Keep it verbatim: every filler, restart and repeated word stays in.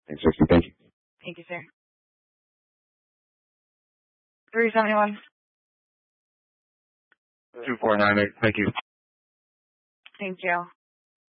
eight sixty, thank you. Thank you, sir. three seventy-one. two four nine eight, thank you. Thank you.